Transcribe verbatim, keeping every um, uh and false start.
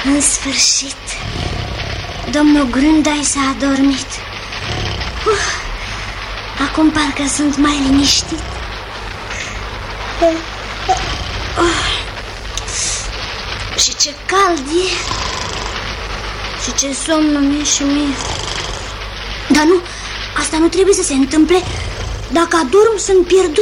În sfârșit, domnul Grândai s-a adormit. uh, Acum parcă sunt mai liniștit. uh, Și ce cald e. Și ce somn mi-e și mie. Dar nu, asta nu trebuie să se întâmple. Dacă adorm, sunt pierdut.